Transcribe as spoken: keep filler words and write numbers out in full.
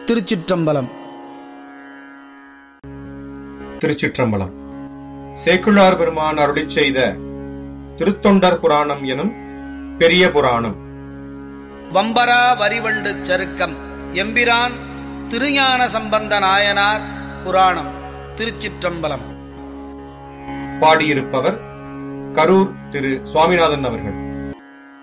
திருச்சிற்றம்பலம். திருச்சிற்றம்பலம். சேக்குழார் பெருமான் அருளிச் செய்த திருத்தொண்டர் புராணம் எனும் பெரிய புராணம். வம்பரா வரிவண்டு சருக்கம். எம்பிரான் திருஞான சம்பந்த நாயனார் புராணம். திருச்சிற்றம்பலம். பாடியிருப்பவர் கரூர் திரு சுவாமிநாதன் அவர்கள்.